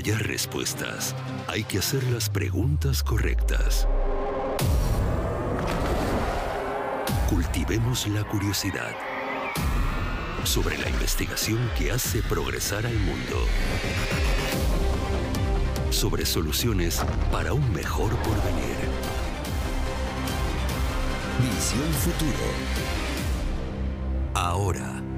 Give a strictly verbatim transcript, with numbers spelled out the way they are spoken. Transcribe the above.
hallar respuestas, hay que hacer las preguntas correctas. Cultivemos la curiosidad sobre la investigación que hace progresar al mundo. Sobre soluciones para un mejor porvenir. Visión Futuro. Ahora.